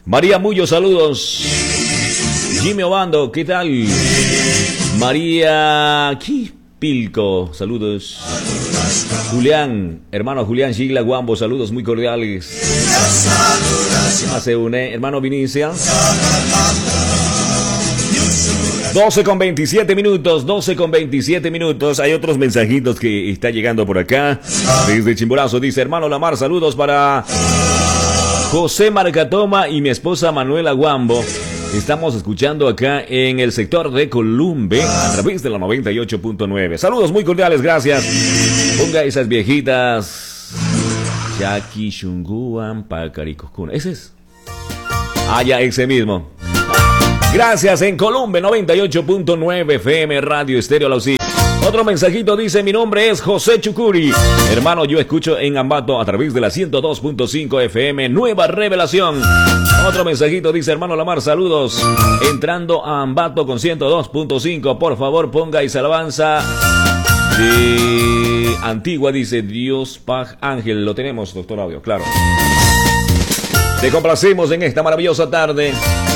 María Mullo, saludos. Jimmy Obando, ¿qué tal? María Pilco, saludos. Julián, hermano Julián Gigla Guambo, saludos muy cordiales. ¿Qué más se une? Hermano Vinicia. 12:27 minutos, 12:27 minutos. Hay otros mensajitos que está llegando por acá. Desde Chimborazo dice, hermano Lamar, saludos para José Marcatoma y mi esposa Manuela Guambo. Estamos escuchando acá en el sector de Columbe a través de la 98.9. Saludos muy cordiales, gracias. Ponga esas viejitas. Jackie Shunguan Pacaricocuna. ¿Ese es? Ah, ya, ese mismo. Gracias en Columbe 98.9 FM Radio Estéreo Lausí. Otro mensajito dice, mi nombre es José Chucuri. Hermano, yo escucho en Ambato a través de la 102.5 FM Nueva Revelación. Otro mensajito dice, hermano Lamar, saludos. Entrando a Ambato con 102.5, por favor ponga esa alabanza de Antigua, dice Dios Paz Ángel. Lo tenemos, doctor Audio, claro. Te complacemos en esta maravillosa tarde.